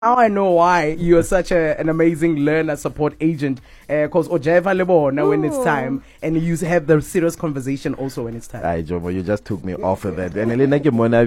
Now I know why you're such an amazing learner support agent. Because Ojeva Lebona when it's time, and you have the serious conversation also when it's time. Ay, Jomo, you just took me off of that. And Elena Kimona,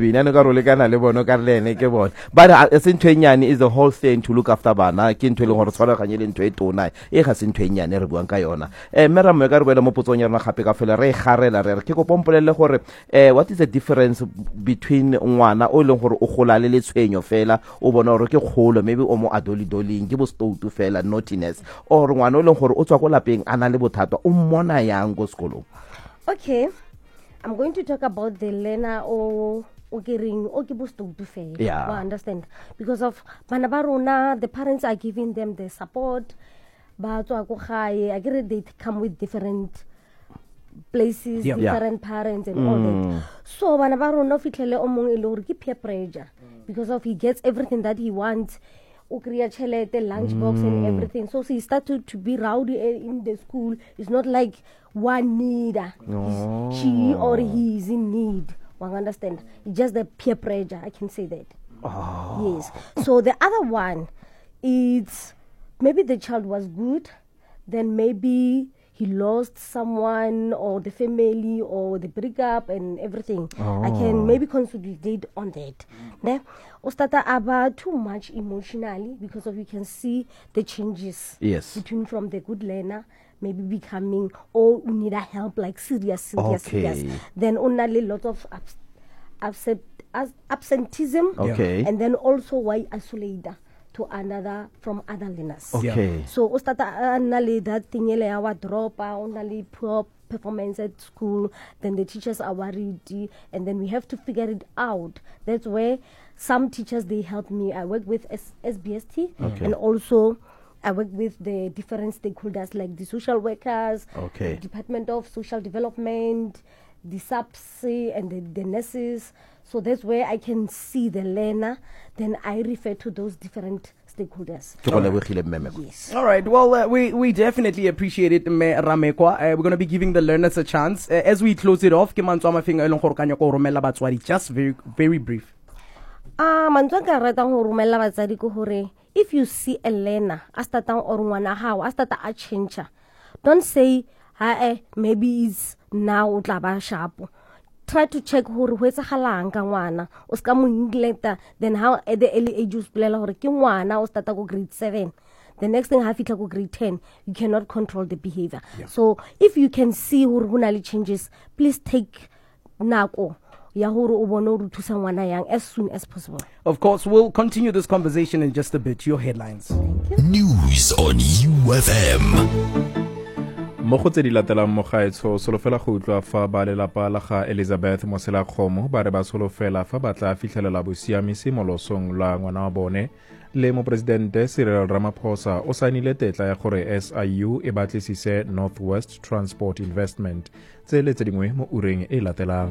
but Sintwenyani is the whole thing to look after Bana, Kintuel Horsora, and Yelin Twenty, Ehasin Twenyani, Buankayona. Mera Megarwell Mopotonia Hapika Fellere, Harela, Kiko Pompole, what is the difference between Wana, Olor Ohola, Lilitsuenyo Fella, Obonoroke, maybe Omo Adoli Doli, Gibos to Fella, naughtiness, or one Olo for Otsakola being Analebotato, Umona Yango Skolo. Okay, I'm going to talk about the learner or getting Ogibus to fail. Yeah. I understand. Because of Panabaruna, the parents are giving them the support, but I get they come with different places, different parents and all that. So Panabaruna fitlele omong ilori peer pressure because of he gets everything that he wants. The lunchbox and everything. So he started to be rowdy in the school. It's not like one need. She or he is in need. One understand? It's just the peer pressure. I can say that. Yes. So the other one is maybe the child was good, then maybe he lost someone or the family or the breakup and everything. I can maybe consolidate on that. Ne? Ostata about too much emotionally because of you can see the changes between from the good learner maybe becoming or need a help like serious. Then only a lot of absenteeism and then also why isolate to another from other learners. So ostata anali that thing our drop only poor performance at school, then the teachers are worried and then we have to figure it out. That's where some teachers they help me. I work with SBST and also I work with the different stakeholders like the social workers, the Department of Social Development, the SAPSI and the nurses. So that's where I can see the learner. Then I refer to those different stakeholders. Yes. All right. Well, we definitely appreciate it, Ramekwa. We're going to be giving the learners a chance. As we close it off, just very brief. If you see a learner, don't say, maybe it's now sharp. Try to check who is a halanga wana, or scamu then how at the early age of wana or start go grade 7. The next thing have go grade 10. You cannot control the behavior. So if you can see who runali changes, please take nako. To someone young as soon as possible. Of course, we'll continue this conversation in just a bit. Your headlines. News on UFM. Mo go tse di latelang mo gaetsho solofela go utlwa fa ba lelapa la ga Elizabeth Mosela Khomo ba re ba solofela fa ba tla fitlhelela bosiamisi mo losong la ngwana wa bone le mo presidente Cyril Ramaphosa o saenile tetla ya gore SIU e batlisise Northwest Transport Investment tse le tse dingwe mo ureng e latelang.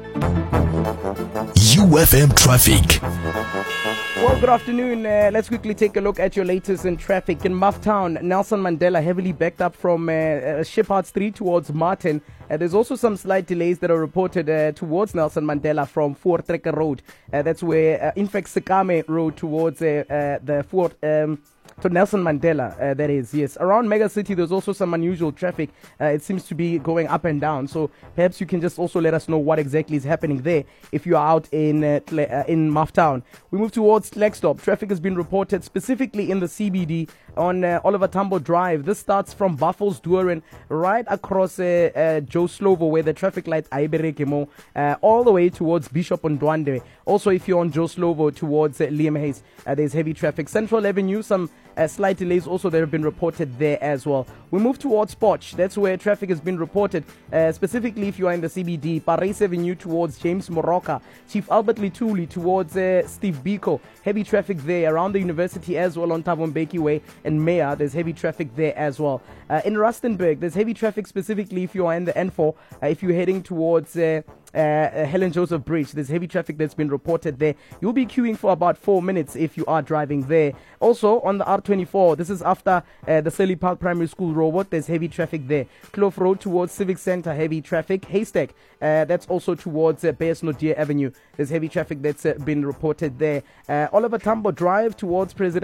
UFM traffic. Well, good afternoon. Let's quickly take a look at your latest in traffic. In Mufftown, Nelson Mandela heavily backed up from Shepherd Street towards Martin. There's also some slight delays that are reported towards Nelson Mandela from Fort Trekker Road. That's where, in fact, Sekame Road towards the Fort... to Nelson Mandela, that is, yes. Around Mega City, there's also some unusual traffic. It seems to be going up and down. So perhaps you can just also let us know what exactly is happening there if you are out in Mufftown. We move towards Flagstop. Traffic has been reported specifically in the CBD on Oliver Tambo Drive. This starts from Buffalo's Duren right across Joe Slovo where the traffic light Aiberekemo all the way towards Bishop Ndwande. Also, if you're on Joe Slovo towards Liam Hayes, there's heavy traffic. Central Avenue, some slight delays also that have been reported there as well. We move towards Potch. That's where traffic has been reported, specifically if you are in the CBD. Paris Avenue towards James Moroka. Chief Albert Lituli towards Steve Biko. Heavy traffic there around the university as well on Thabo Mbeki Way and Maya. There's heavy traffic there as well. In Rustenburg, there's heavy traffic specifically if you are in the N4. If you're heading towards Helen Joseph Bridge. There's heavy traffic that's been reported there. You'll be queuing for about 4 minutes if you are driving there. Also on the R24, this is after the Selly Park Primary School robot. There's heavy traffic there. Clove Road towards Civic Center, heavy traffic. Haystack, that's also towards Bayes Nodier Avenue. There's heavy traffic that's been reported there. Oliver Tambo Drive towards President